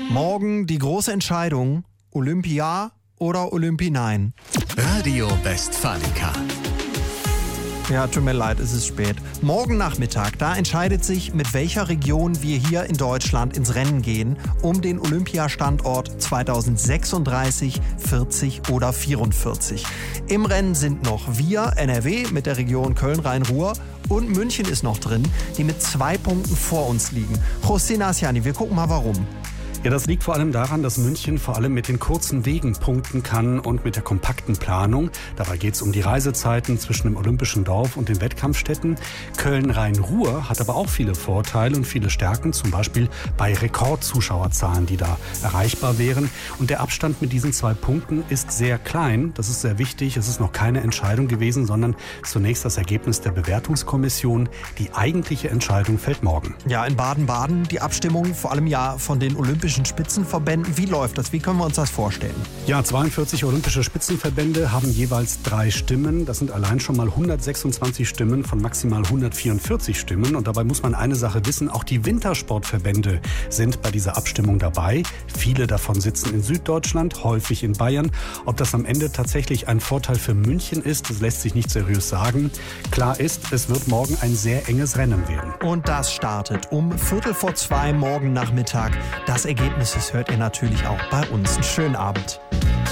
Morgen die große Entscheidung, Olympia oder Olympi nein. Radio Westfalica. Ja, tut mir leid, es ist spät. Morgen Nachmittag, da entscheidet sich, mit welcher Region wir hier in Deutschland ins Rennen gehen, um den Olympiastandort 2036, 40 oder 44. Im Rennen sind noch wir, NRW, mit der Region Köln-Rhein-Ruhr, und München ist noch drin, die mit 2 Punkten vor uns liegen. José Nasiani, wir gucken mal warum. Ja, das liegt vor allem daran, dass München vor allem mit den kurzen Wegen punkten kann und mit der kompakten Planung. Dabei geht es um die Reisezeiten zwischen dem Olympischen Dorf und den Wettkampfstätten. Köln-Rhein-Ruhr hat aber auch viele Vorteile und viele Stärken, zum Beispiel bei Rekordzuschauerzahlen, die da erreichbar wären. Und der Abstand mit diesen 2 Punkten ist sehr klein. Das ist sehr wichtig. Es ist noch keine Entscheidung gewesen, sondern zunächst das Ergebnis der Bewertungskommission. Die eigentliche Entscheidung fällt morgen. Ja, in Baden-Baden die Abstimmung, vor allem ja von den Olympischen Spitzenverbänden. Wie läuft das? Wie können wir uns das vorstellen? Ja, 42 olympische Spitzenverbände haben jeweils 3 Stimmen. Das sind allein schon mal 126 Stimmen von maximal 144 Stimmen. Und dabei muss man eine Sache wissen, auch die Wintersportverbände sind bei dieser Abstimmung dabei. Viele davon sitzen in Süddeutschland, häufig in Bayern. Ob das am Ende tatsächlich ein Vorteil für München ist, das lässt sich nicht seriös sagen. Klar ist, es wird morgen ein sehr enges Rennen werden. Und das startet um 1:45 morgen Nachmittag. Das Ergebnis hört ihr natürlich auch bei uns. Einen schönen Abend.